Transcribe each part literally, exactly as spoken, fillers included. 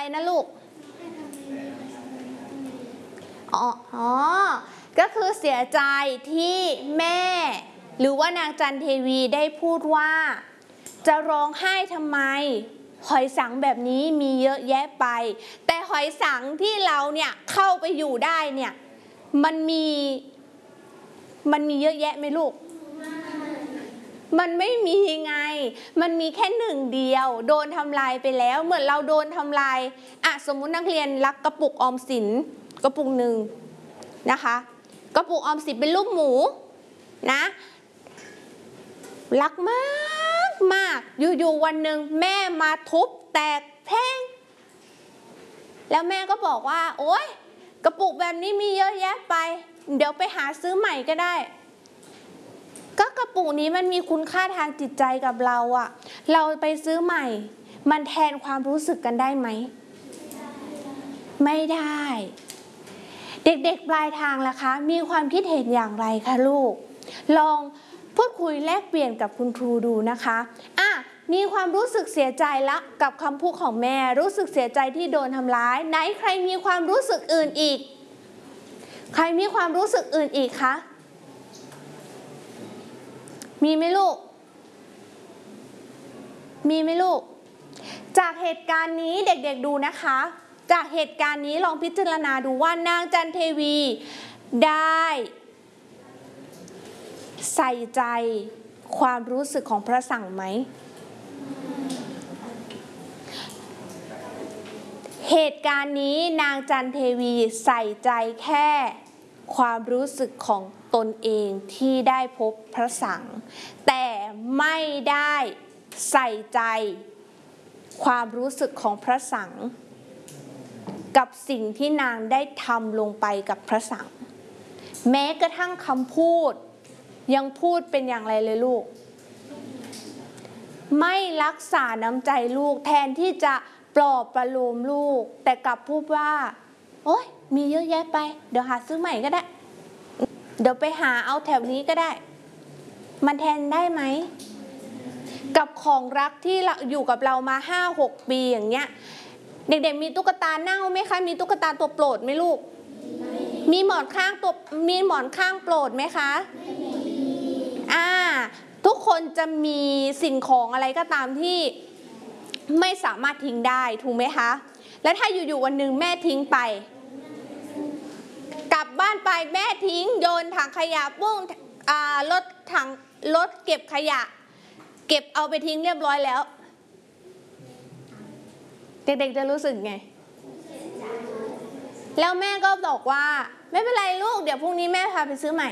นะลูกอ๋ออ๋อก็คือเสียใจที่แม่หรือว่านางจันเทวีได้พูดว่าจะร้องไห้ทำไมหอยสังแบบนี้มีเยอะแยะไปแต่หอยสังที่เราเนี่ยเข้าไปอยู่ได้เนี่ยมันมีมันมีเยอะแยะไหมลูกมันไม่มีไงมันมีแค่หนึ่งเดียวโดนทำลายไปแล้วเหมือนเราโดนทำลายอ่ะสมมุตินักเรียนรักกระปุกออมสินกระปุกหนึ่งนะคะกระปุกออมสินเป็นรูปหมูนะรักมากมากอยู่ๆวันหนึ่งแม่มาทุบแตกแพงแล้วแม่ก็บอกว่าโอ๊ยกระปุกแบบนี้มีเยอะแยะไปเดี๋ยวไปหาซื้อใหม่ก็ได้ก็กระปุกนี้มันมีคุณค่าทางจิตใจกับเราอะเราไปซื้อใหม่มันแทนความรู้สึกกันได้ไหมไม่ได้เด็กๆปลายทางล่ะคะมีความคิดเห็นอย่างไรคะลูกลองพูดคุยแลกเปลี่ยนกับคุณครูดูนะคะอ่ะมีความรู้สึกเสียใจละกับคำพูดของแม่รู้สึกเสียใจที่โดนทำร้ายไหนใครมีความรู้สึกอื่นอีกใครมีความรู้สึกอื่นอีกคะมีไหมลูกมีไหมลูกจากเหตุการณ์นี้เด็กๆดูนะคะจากเหตุการณ์นี้ลองพิจารณาดูว่านางจันเทวีได้ใส่ใจความรู้สึกของพระสังไหมเหตุการณ์นี้นางจันเทวีใส่ใจแค่ความรู้สึกของตนเองที่ได้พบพระสังแต่ไม่ได้ใส่ใจความรู้สึกของพระสังกับสิ่งที่นางได้ทำลงไปกับพระสังแม้กระทั่งคำพูดยังพูดเป็นอย่างไรเลยลูกไม่รักษาน้ำใจลูกแทนที่จะปลอบประโลมลูกแต่กลับพูดว่าโอ๊ยมีเยอะแยะไปเดี๋ยวหาซื้อใหม่ก็ได้เดี๋ยวไปหาเอาแถวนี้ก็ได้มันแทนได้ไหมกับของรักที่อยู่กับเรามา ห้าหก ปีอย่างเงี้ยเด็กๆมีตุ๊กตาเน่าไหมคะมีตุ๊กตาตัวโปรดไหมลูกมีหมอนข้างตัวมีหมอนข้างโปรดไหมคะอ่าทุกคนจะมีสิ่งของอะไรก็ตามที่ไม่สามารถทิ้งได้ถูกไหมคะและถ้าอยู่ๆวันหนึ่งแม่ทิ้งไปกลับบ้านไปแม่ทิ้งโยนถังขยะปุ้งอ่ารถถังรถเก็บขยะเก็บเอาไปทิ้งเรียบร้อยแล้วเด็กๆจะรู้สึกไงแล้วแม่ก็บอกว่าไม่เป็นไรลูกเดี๋ยวพรุ่งนี้แม่พาไปซื้อใหม่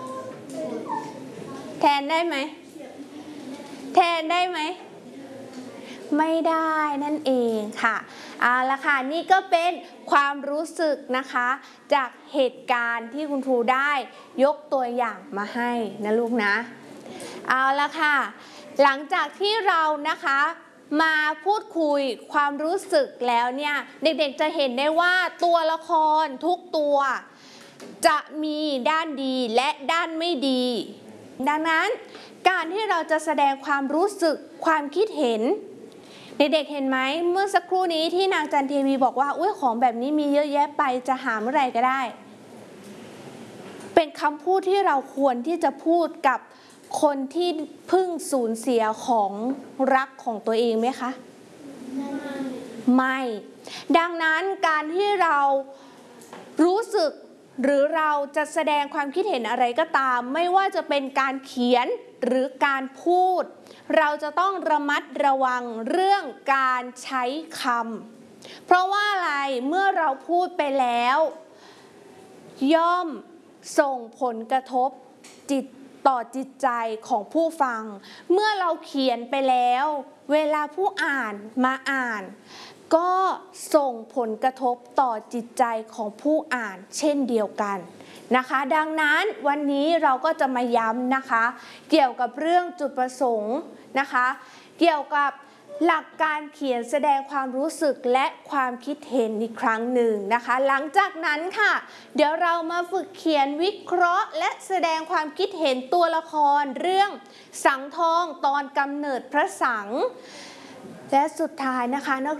แทนได้ไหมแทนได้ไหมไม่ได้นั่นเองค่ะเอาละค่ะนี่ก็เป็นความรู้สึกนะคะจากเหตุการณ์ที่คุณครูได้ยกตัวอย่างมาให้นะลูกนะเอาละค่ะหลังจากที่เรานะคะมาพูดคุยความรู้สึกแล้วเนี่ยเด็กๆจะเห็นได้ว่าตัวละครทุกตัวจะมีด้านดีและด้านไม่ดีดังนั้นการที่เราจะแสดงความรู้สึกความคิดเห็นเด็กๆเห็นไหมเมื่อสักครู่นี้ที่นางจันเทวีบอกว่าอุ้ยของแบบนี้มีเยอะแยะไปจะหาเมื่อไหร่ก็ได้เป็นคำพูดที่เราควรที่จะพูดกับคนที่เพิ่งสูญเสียของรักของตัวเองไหมคะไม่ดังนั้นการที่เรารู้สึกหรือเราจะแสดงความคิดเห็นอะไรก็ตามไม่ว่าจะเป็นการเขียนหรือการพูดเราจะต้องระมัดระวังเรื่องการใช้คำเพราะว่าอะไรเมื่อเราพูดไปแล้วย่อมส่งผลกระทบจิตต่อจิตใจของผู้ฟังเมื่อเราเขียนไปแล้วเวลาผู้อ่านมาอ่านก็ส่งผลกระทบต่อจิตใจของผู้อ่านเช่นเดียวกันนะคะดังนั้นวันนี้เราก็จะมาย้ำนะคะเกี่ยวกับเรื่องจุดประสงค์นะคะเกี่ยวกับหลักการเขียนแสดงความรู้สึกและความคิดเห็นอีกครั้งหนึ่งนะคะหลังจากนั้นค่ะเดี๋ยวเรามาฝึกเขียนวิเคราะห์และแสดงความคิดเห็นตัวละครเรื่องสังทองตอนกำเนิดพระสังและสุดท้ายนะคะ